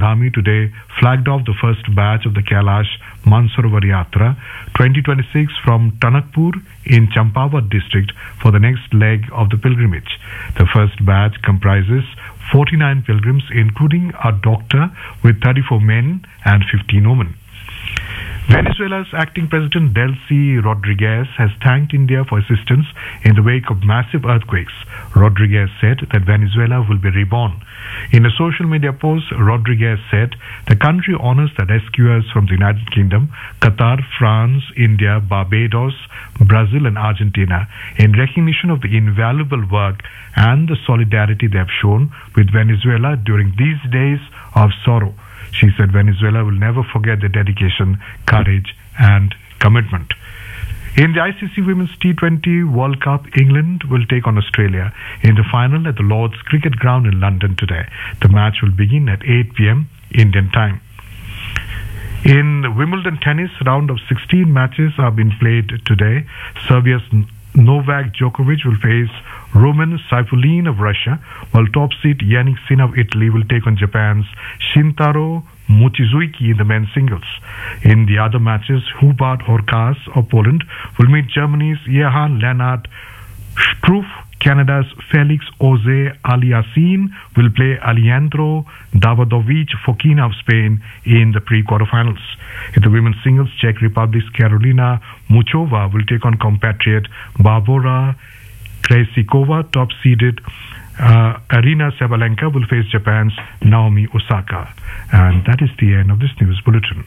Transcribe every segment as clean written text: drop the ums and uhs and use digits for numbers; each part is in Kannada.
Ghami today flagged off the first batch of the Kailash Mansarovar Yatra 2026 from Tanakpur in Champawat district for the next leg of the pilgrimage. The first batch comprises 49 pilgrims, including a doctor, with 34 men and 15 women. Venezuela's acting president Delcy Rodriguez has thanked India for assistance in the wake of massive earthquakes. Rodriguez said that Venezuela will be reborn. In a social media post, Rodriguez said the country honors the rescuers from the United Kingdom, Qatar, France, India, Barbados, Brazil and Argentina in recognition of the invaluable work and the solidarity they have shown with Venezuela during these days of sorrow. She said Venezuela will never forget their dedication, courage and commitment. In the ICC Women's T20 World Cup, England will take on Australia in the final at the Lord's Cricket Ground in London today. The match will begin at 8 p.m. Indian time. In Wimbledon tennis, round of 16 matches are being played today. Serbia's Novak Djokovic will face Roman Saifulin of Russia, while top seed Yannick Sinner of Italy will take on Japan's Shintaro Mochizuki in the men's singles. In the other matches, Hubert Hurkacz of Poland will meet Germany's Johann Leonhard Struff. Canada's Felix Auger-Aliassime will play Alejandro Davidovich Fokina of Spain in the pre-quarterfinals. In the women's singles, Czech Republic's Karolina Muchova will take on compatriot Barbora Krejcikova. Top-seeded Arina Sabalenka will face Japan's Naomi Osaka. And that is the end of this news bulletin.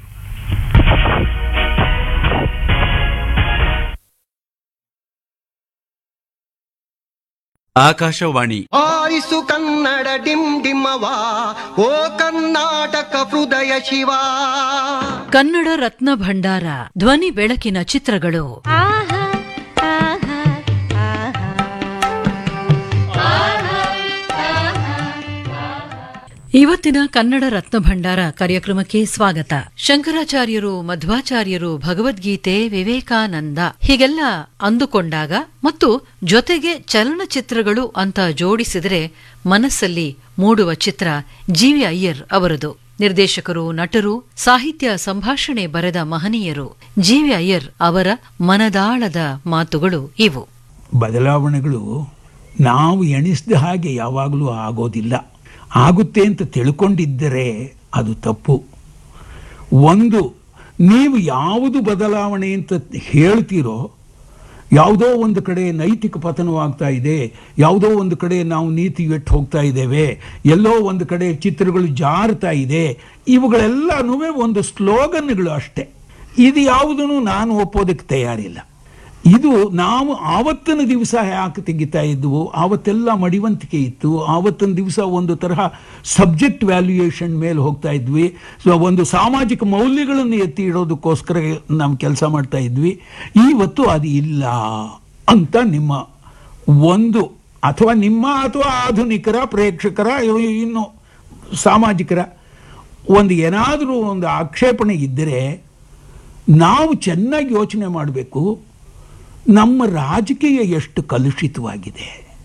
Akashvani ಆರಿಸು Kannada dim ಡಿಮ್ಮವ ಓ ಕರ್ನಾಟಕ ಹೃದಯ ಶಿವ. ಕನ್ನಡ ರತ್ನ ಭಂಡಾರ ಧ್ವನಿ ಬೆಳಕಿನ ಚಿತ್ರಗಳು. ಇವತ್ತಿನ ಕನ್ನಡ ರತ್ನ ಭಂಡಾರ ಕಾರ್ಯಕ್ರಮಕ್ಕೆ ಸ್ವಾಗತ. ಶಂಕರಾಚಾರ್ಯರು, ಮಧ್ವಾಚಾರ್ಯರು, ಭಗವದ್ಗೀತೆ, ವಿವೇಕಾನಂದ ಹೀಗೆಲ್ಲ ಅಂದುಕೊಂಡಾಗ ಮತ್ತು ಜೊತೆಗೆ ಚಲನಚಿತ್ರಗಳು ಅಂತ ಜೋಡಿಸಿದರೆ ಮನಸ್ಸಲ್ಲಿ ಮೂಡುವ ಚಿತ್ರ ಜಿ.ವಿ. ಅಯ್ಯರ್ ಅವರದು. ನಿರ್ದೇಶಕರು, ನಟರು, ಸಾಹಿತ್ಯ ಸಂಭಾಷಣೆ ಬರೆದ ಮಹನೀಯರು ಜಿ.ವಿ. ಅಯ್ಯರ್ ಅವರ ಮನದಾಳದ ಮಾತುಗಳು ಇವು. ಬದಲಾವಣೆಗಳು ನಾವು ಎಣಿಸಿದ ಹಾಗೆ ಯಾವಾಗಲೂ ಆಗೋದಿಲ್ಲ. ಆಗುತ್ತೆ ಅಂತ ತಿಳ್ಕೊಂಡಿದ್ದರೆ ಅದು ತಪ್ಪು. ಒಂದು, ನೀವು ಯಾವುದು ಬದಲಾವಣೆ ಅಂತ ಹೇಳ್ತೀರೋ, ಯಾವುದೋ ಒಂದು ಕಡೆ ನೈತಿಕ ಪತನವಾಗ್ತಾ ಇದೆ, ಯಾವುದೋ ಒಂದು ಕಡೆ ನಾವು ನೀತಿ ಎಟ್ಟು ಹೋಗ್ತಾ ಇದ್ದೇವೆ, ಎಲ್ಲೋ ಒಂದು ಕಡೆ ಚಿತ್ರಗಳು ಜಾರ್ತಾ ಇದೆ, ಇವುಗಳೆಲ್ಲನೂ ಒಂದು ಸ್ಲೋಗನ್ಗಳು ಅಷ್ಟೇ. ಇದು ಯಾವುದನ್ನು ನಾನು ಒಪ್ಪೋದಕ್ಕೆ ತಯಾರಿಲ್ಲ. ಇದು ನಾವು ಆವತ್ತಿನ ದಿವಸ ಯಾಕೆ ತೆಗಿತಾ ಇದ್ವು, ಆವತ್ತೆಲ್ಲ ಮಡಿವಂತಿಕೆ ಇತ್ತು, ಆವತ್ತಿನ ದಿವಸ ಒಂದು ತರಹ ಸಬ್ಜೆಕ್ಟ್ ವ್ಯಾಲ್ಯೂಯೇಷನ್ ಮೇಲೆ ಹೋಗ್ತಾ ಇದ್ವಿ, ಒಂದು ಸಾಮಾಜಿಕ ಮೌಲ್ಯಗಳನ್ನು ಎತ್ತಿ ಇಡೋದಕ್ಕೋಸ್ಕರ ನಾವು ಕೆಲಸ ಮಾಡ್ತಾ ಇದ್ವಿ. ಇವತ್ತು ಅದು ಇಲ್ಲ ಅಂತ ನಿಮ್ಮ ಒಂದು ಅಥವಾ ಆಧುನಿಕರ, ಪ್ರೇಕ್ಷಕರ, ಇನ್ನು ಸಾಮಾಜಿಕರ ಒಂದು ಏನಾದರೂ ಒಂದು ಆಕ್ಷೇಪಣೆ ಇದ್ದರೆ ನಾವು ಚೆನ್ನಾಗಿ ಯೋಚನೆ ಮಾಡಬೇಕು. ನಮ್ಮ ರಾಜಕೀಯ ಎಷ್ಟು ಕಲುಷಿತವಾಗಿದೆ,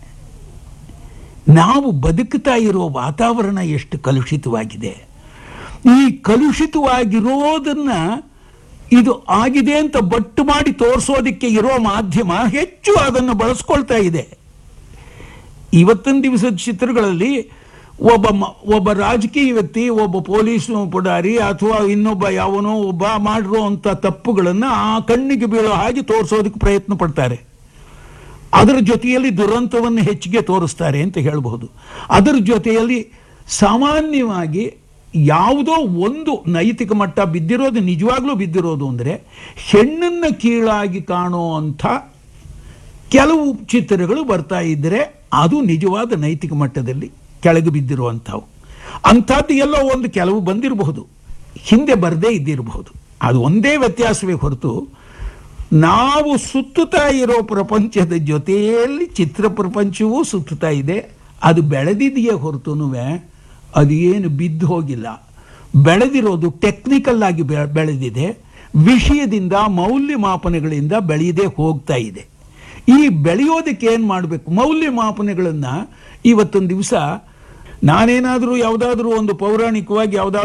ನಾವು ಬದುಕ್ತಾ ಇರೋ ವಾತಾವರಣ ಎಷ್ಟು ಕಲುಷಿತವಾಗಿದೆ. ಈ ಕಲುಷಿತವಾಗಿರೋದನ್ನ ಇದು ಆಗಿದೆ ಅಂತ ಬಟ್ಟು ಮಾಡಿ ತೋರಿಸೋದಕ್ಕೆ ಇರೋ ಮಾಧ್ಯಮ ಹೆಚ್ಚು ಅದನ್ನು ಬಳಸ್ಕೊಳ್ತಾ ಇದೆ. ಇವತ್ತಿನ ದಿವಸದ ಚಿತ್ರಗಳಲ್ಲಿ ಒಬ್ಬ ರಾಜಕೀಯ ವ್ಯಕ್ತಿ, ಒಬ್ಬ ಪೊಲೀಸ್ ಪುಡಾರಿ ಅಥವಾ ಇನ್ನೊಬ್ಬ ಯಾವನೋ ಒಬ್ಬ ಮಾಡಿರೋ ಅಂಥ ತಪ್ಪುಗಳನ್ನು ಆ ಕಣ್ಣಿಗೆ ಬೀಳೋ ಹಾಗೆ ತೋರಿಸೋದಕ್ಕೆ ಪ್ರಯತ್ನ ಪಡ್ತಾರೆ. ಅದರ ಜೊತೆಯಲ್ಲಿ ದುರಂತವನ್ನು ಹೆಚ್ಚಿಗೆ ತೋರಿಸ್ತಾರೆ ಅಂತ ಹೇಳಬಹುದು. ಅದರ ಜೊತೆಯಲ್ಲಿ ಸಾಮಾನ್ಯವಾಗಿ ಯಾವುದೋ ಒಂದು ನೈತಿಕ ಮಟ್ಟ ಬಿದ್ದಿರೋದು, ನಿಜವಾಗ್ಲೂ ಬಿದ್ದಿರೋದು ಅಂದರೆ ಹೆಣ್ಣನ್ನು ಕೀಳಾಗಿ ಕಾಣೋ ಅಂಥ ಕೆಲವು ಚಿತ್ರಗಳು ಬರ್ತಾ ಇದ್ದರೆ ಅದು ನಿಜವಾದ ನೈತಿಕ ಮಟ್ಟದಲ್ಲಿ ಕೆಳಗೆ ಬಿದ್ದಿರುವಂಥವು. ಅಂಥದ್ದು ಎಲ್ಲೋ ಒಂದು ಕೆಲವು ಬಂದಿರಬಹುದು, ಹಿಂದೆ ಬರದೇ ಇದ್ದಿರಬಹುದು. ಅದು ಒಂದೇ ವ್ಯತ್ಯಾಸವೇ ಹೊರತು ನಾವು ಸುತ್ತುತ್ತಾ ಇರೋ ಪ್ರಪಂಚದ ಜೊತೆಯಲ್ಲಿ ಚಿತ್ರ ಪ್ರಪಂಚವೂ ಸುತ್ತುತ್ತಾ ಇದೆ. ಅದು ಬೆಳೆದಿದೆಯೇ ಹೊರತುನು ಅದು ಏನು ಬಿದ್ದು ಹೋಗಿಲ್ಲ. ಬೆಳೆದಿರೋದು ಟೆಕ್ನಿಕಲ್ ಆಗಿ ಬೆಳೆದಿದೆ, ವಿಷಯದಿಂದ, ಮೌಲ್ಯಮಾಪನಗಳಿಂದ ಬೆಳೆಯದೇ ಹೋಗ್ತಾ ಇದೆ. ಈ ಬೆಳೆಯೋದಕ್ಕೆ ಏನು ಮಾಡಬೇಕು? ಮೌಲ್ಯಮಾಪನಗಳನ್ನು ಇವತ್ತೊಂದು ದಿವಸ ನಾನೇನಾದರೂ ಯಾವುದಾದ್ರೂ ಒಂದು ಪೌರಾಣಿಕವಾಗಿ ಯಾವುದಾದ್ರೂ